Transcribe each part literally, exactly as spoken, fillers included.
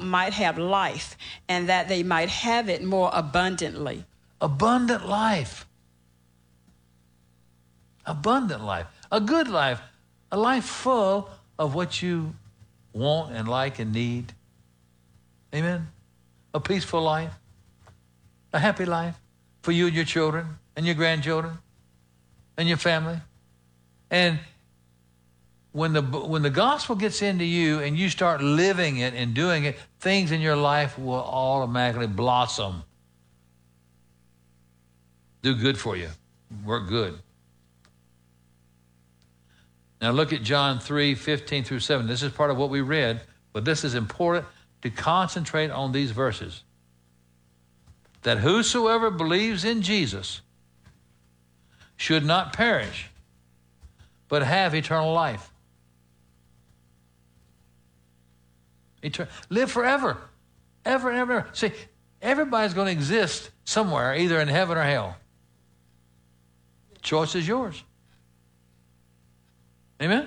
world might have life, and that they might have it more abundantly. Abundant life. Abundant life. A good life. A life full of what you want and like and need. Amen? A peaceful life. A happy life for you and your children and your grandchildren and your family. And when the when the gospel gets into you and you start living it and doing it, things in your life will automatically blossom. Do good for you. Work good. Now look at John three, fifteen through seven. This is part of what we read, but this is important to concentrate on these verses. That whosoever believes in Jesus should not perish, but have eternal life. Etern- live forever. Ever and ever. See, everybody's going to exist somewhere, either in heaven or hell. Choice is yours. Amen?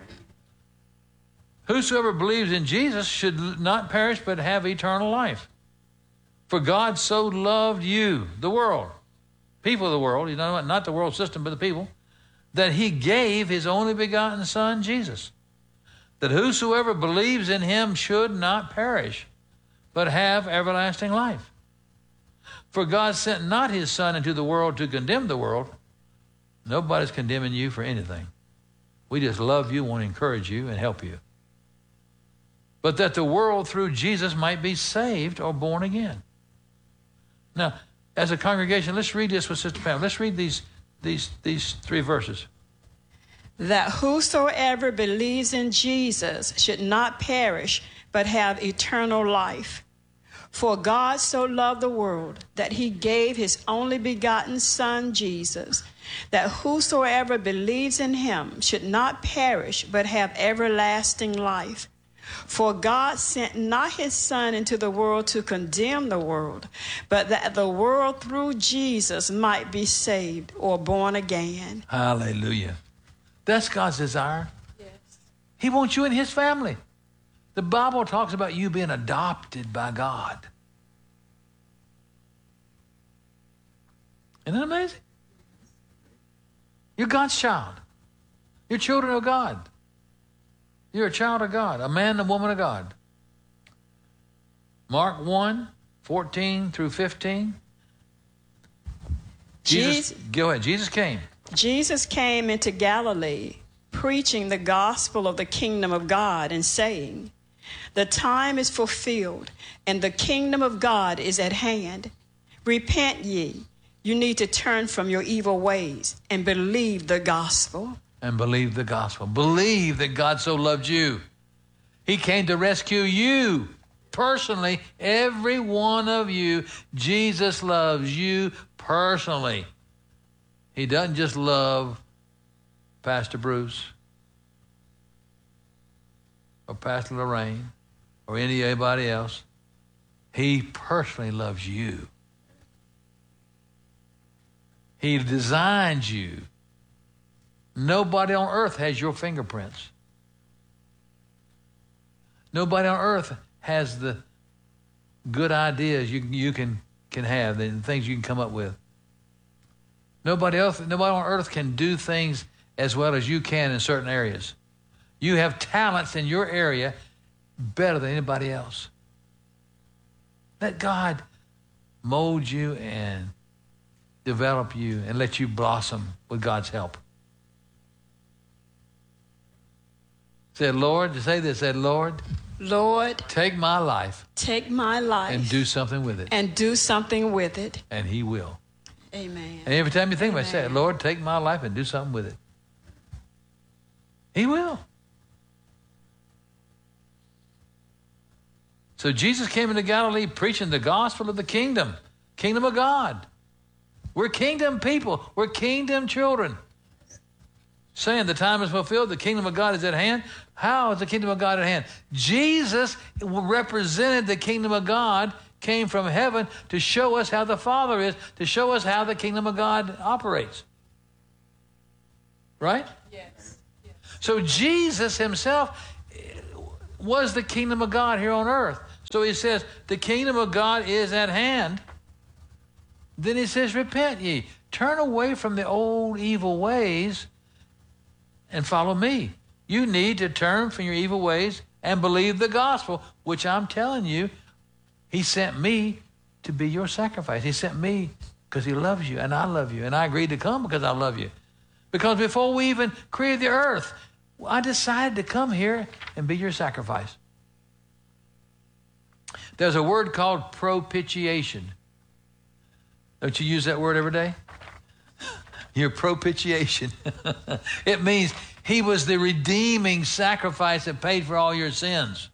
Whosoever believes in Jesus should not perish, but have eternal life. For God so loved you, the world, people of the world, you know, not the world system, but the people, that he gave his only begotten Son, Jesus, that whosoever believes in him should not perish, but have everlasting life. For God sent not his Son into the world to condemn the world. Nobody's condemning you for anything. We just love you, want to encourage you, and help you. But that the world through Jesus might be saved or born again. Now, as a congregation, let's read this with Sister Pam. Let's read these, these, these three verses. That whosoever believes in Jesus should not perish, but have eternal life. For God so loved the world that he gave his only begotten Son, Jesus, that whosoever believes in him should not perish, but have everlasting life. For God sent not his Son into the world to condemn the world, but that the world through Jesus might be saved or born again. Hallelujah. That's God's desire. Yes. He wants you in his family. The Bible talks about you being adopted by God. Isn't that amazing? You're God's child. You're children of God. You're a child of God, a man and woman of God. Mark one, fourteen through fifteen. Jesus, Jesus, go ahead. Jesus came. Jesus came into Galilee, preaching the gospel of the kingdom of God and saying, the time is fulfilled and the kingdom of God is at hand. Repent ye. You need to turn from your evil ways and believe the gospel. And believe the gospel. Believe that God so loved you. He came to rescue you personally. Every one of you, Jesus loves you personally. He doesn't just love Pastor Bruce or Pastor Lorraine or anybody else. He personally loves you. He designed you. Nobody on earth has your fingerprints. Nobody on earth has the good ideas you, you can, can have, the things you can come up with. Nobody else, nobody on earth can do things as well as you can in certain areas. You have talents in your area better than anybody else. Let God mold you and develop you and let you blossom with God's help. Said, Lord, to say this, said, Lord, Lord, take my life take my life and do something with it. and do something with it. And he will. Amen. And every time you think about it, say, Amen. Lord, take my life and do something with it. He will. So Jesus came into Galilee preaching the gospel of the kingdom, kingdom of God. We're kingdom people. We're kingdom children. Saying the time is fulfilled, the kingdom of God is at hand. How is the kingdom of God at hand? Jesus represented the kingdom of God, came from heaven to show us how the Father is, to show us how the kingdom of God operates. Right? Yes. Yes. So Jesus himself was the kingdom of God here on earth. So he says, the kingdom of God is at hand. Then he says, repent ye. Turn away from the old evil ways and follow me. You need to turn from your evil ways and believe the gospel, which I'm telling you, he sent me to be your sacrifice. He sent me because he loves you, and I love you, and I agreed to come because I love you. Because before we even created the earth, I decided to come here and be your sacrifice. There's a word called propitiation. Don't you use that word every day? Your propitiation. It means he was the redeeming sacrifice that paid for all your sins.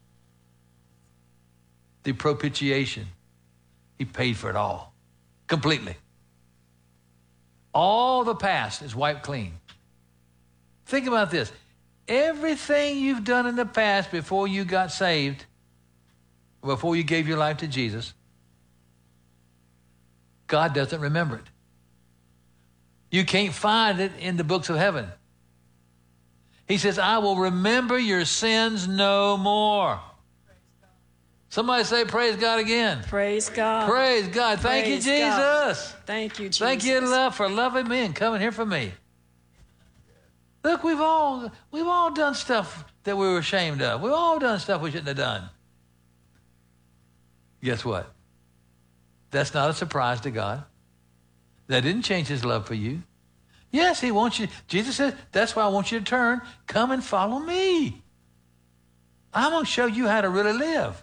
The propitiation. He paid for it all. Completely. All the past is wiped clean. Think about this. Everything you've done in the past before you got saved, before you gave your life to Jesus, God doesn't remember it. You can't find it in the books of heaven. He says, I will remember your sins no more. Somebody say, praise God again. Praise God. Praise God. Thank Praise you, Jesus. God. Thank you, Jesus. Thank you, love, for loving me and coming here for me. Look, we've all we've all done stuff that we were ashamed of. We've all done stuff we shouldn't have done. Guess what? That's not a surprise to God. That didn't change his love for you. Yes, he wants you. Jesus said, that's why I want you to turn. Come and follow me. I'm going to show you how to really live.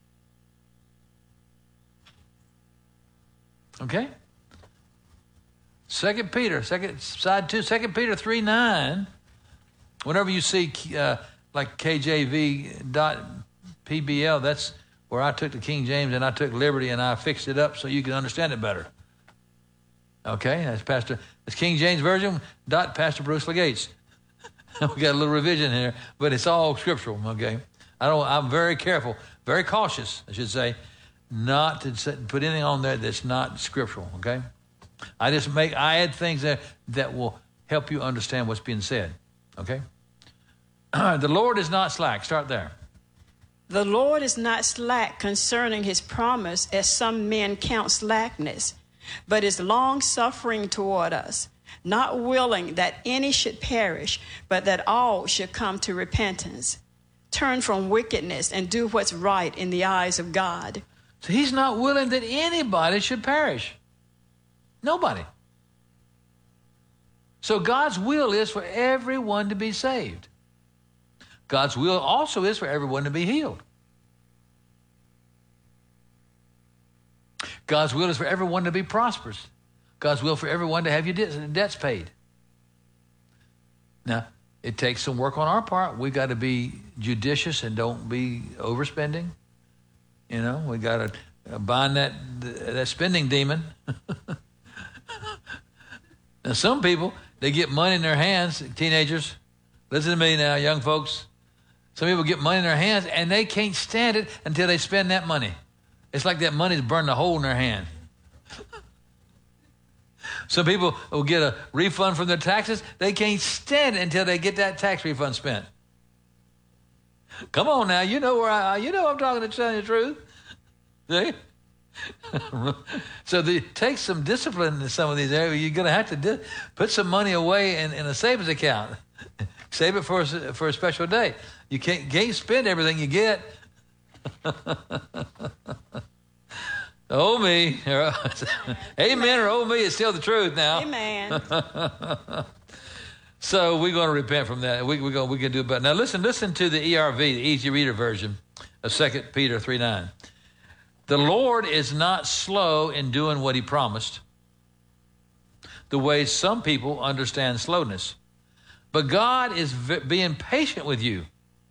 Okay? Second Peter, second side two, Second Peter three nine. Whenever you see uh, like K J V dot P B L, that's where I took the King James and I took liberty and I fixed it up so you can understand it better. Okay, that's Pastor. It's King James Version dot Pastor Bruce Legates. We got a little revision here, but it's all scriptural. Okay, I don't. I'm very careful, very cautious, I should say, not to set, put anything on there that's not scriptural. Okay, I just make I add things that that will help you understand what's being said. Okay, the Lord is not slack. Start there. The Lord is not slack concerning his promise, as some men count slackness, but is long-suffering toward us, not willing that any should perish, but that all should come to repentance. Turn from wickedness and do what's right in the eyes of God. So he's not willing that anybody should perish. Nobody. So God's will is for everyone to be saved. God's will also is for everyone to be healed. God's will is for everyone to be prosperous. God's will for everyone to have your debts paid. Now, it takes some work on our part. We've got to be judicious and don't be overspending. You know, we got to bind that, that spending demon. Now, some people, they get money in their hands, teenagers. Listen to me now, young folks. Some people get money in their hands and they can't stand it until they spend that money. It's like that money's burned a hole in their hand. Some people will get a refund from their taxes. They can't stand it until they get that tax refund spent. Come on now, you know where I, you know I'm talking to tell you the truth. See? So it takes some discipline in some of these areas. You're going to have to di- put some money away in, in a savings account. Save it for a, for a special day. You can't, can't spend everything you get. Oh me. Amen or oh me is still the truth now. Amen. So we're going to repent from that. We, we're going, we can do it better. Now listen, listen to the E R V, the Easy Reader version of Second Peter three nine. The Lord is not slow in doing what he promised, the way some people understand slowness. But God is v- being patient with you.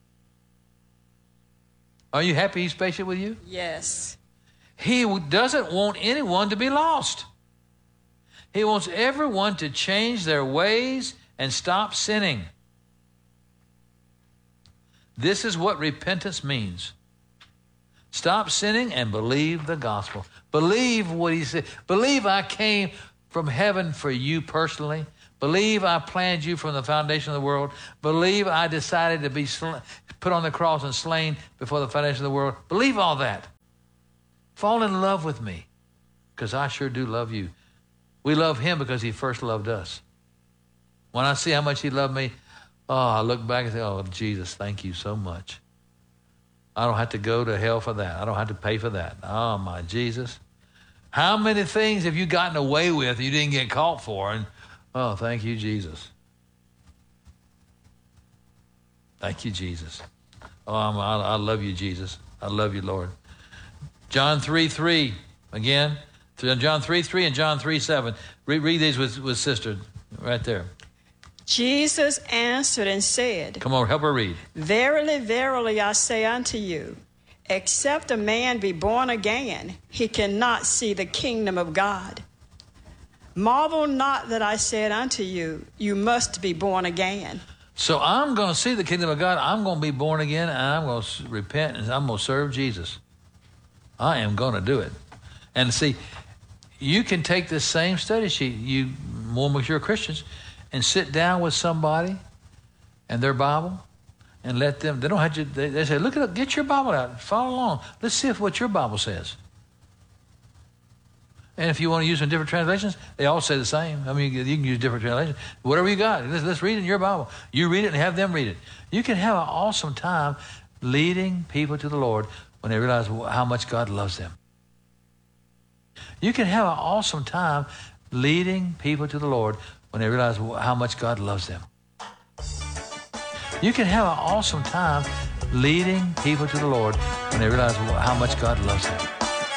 Are you happy he's patient with you? Yes. He doesn't want anyone to be lost. He wants everyone to change their ways and stop sinning. This is what repentance means. Stop sinning and believe the gospel. Believe what he said. Believe I came from heaven for you personally. Believe I planned you from the foundation of the world. Believe I decided to be sl- put on the cross and slain before the foundation of the world. Believe all that. Fall in love with me, because I sure do love you. We love him because he first loved us. When I see how much he loved me, oh, I look back and say, oh, Jesus, thank you so much. I don't have to go to hell for that. I don't have to pay for that. Oh, my Jesus. How many things have you gotten away with you didn't get caught for? And oh, thank you, Jesus. Thank you, Jesus. Oh, I'm, I, I love you, Jesus. I love you, Lord. John three three, again. John three three and John three seven. Read, read these with, with sister right there. Jesus answered and said, come on, help her read. Verily, verily, I say unto you, except a man be born again, he cannot see the kingdom of God. Marvel not that I said unto you, you must be born again. So I'm going to see the kingdom of God. I'm going to be born again, and I'm going to repent, and I'm going to serve Jesus. I am going to do it. And see, you can take this same study sheet, you more mature Christians, and sit down with somebody and their Bible and let them, they don't have to, they, they say, look it up, get your Bible out, follow along. Let's see if what your Bible says. And if you want to use some different translations, they all say the same. I mean, you can use different translations. Whatever you got, let's, let's read it in your Bible. You read it and have them read it. You can have an awesome time leading people to the Lord when they realize how much God loves them. You can have an awesome time leading people to the Lord when they realize how much God loves them. You can have an awesome time leading people to the Lord when they realize how much God loves them.